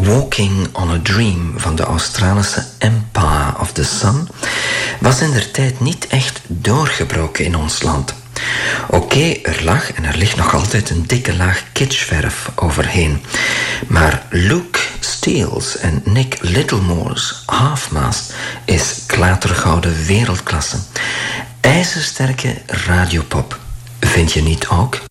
Walking on a Dream van de Australische Empire of the Sun was indertijd niet echt doorgebroken in ons land. Oké, er lag en er ligt nog altijd een dikke laag kitschverf overheen. Maar Luke Steele's en Nick Littlemore's Half-Mast is klatergouden wereldklasse. IJzersterke radiopop. Vind je niet ook?